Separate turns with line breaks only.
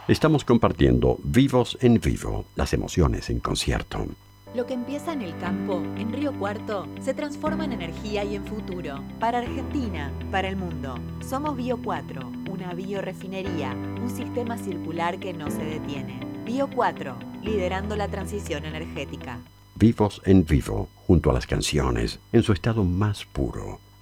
Estamos compartiendo Vivos en Vivo, las emociones en concierto.
Lo que empieza en el campo, en Río Cuarto, se transforma en energía y en futuro. Para Argentina, para el mundo. Somos Bio 4, una biorefinería, un sistema circular que no se detiene. Bio 4, liderando la transición energética.
Vivos en Vivo, junto a las canciones, en su estado más puro.